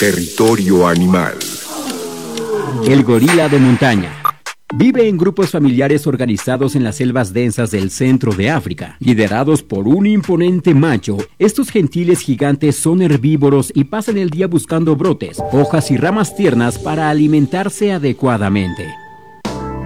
Territorio animal. El gorila de montaña. Vive en grupos familiares organizados en las selvas densas del centro de África. Liderados por un imponente macho, estos gentiles gigantes son herbívoros y pasan el día buscando brotes, hojas y ramas tiernas para alimentarse adecuadamente.